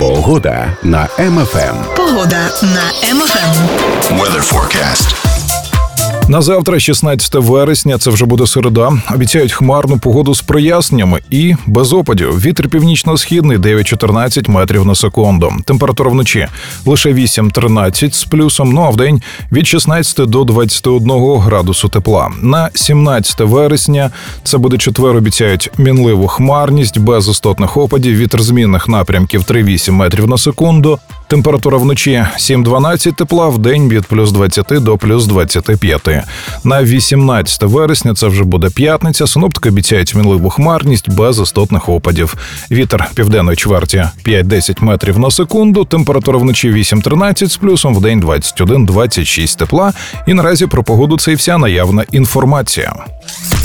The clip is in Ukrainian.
Погода на МФМ. Погода на МФМ. Weather forecast. На завтра, 16 вересня, це вже буде середа, обіцяють хмарну погоду з проясненнями і без опадів. Вітер північно-східний 9-14 метрів на секунду. Температура вночі лише 8-13 з плюсом, а вдень від 16 до 21 градусу тепла. На 17 вересня, це буде четвер, обіцяють мінливу хмарність, без істотних опадів, вітер змінних напрямків 3-8 метрів на секунду. Температура вночі 7-12 тепла, вдень від плюс 20 до плюс 25. На 18 вересня, це вже буде п'ятниця, синоптики обіцяють мінливу хмарність без істотних опадів. Вітер південної чверті 5-10 метрів на секунду, температура вночі 8-13 з плюсом, вдень 21-26 тепла. І наразі про погоду це і вся наявна інформація.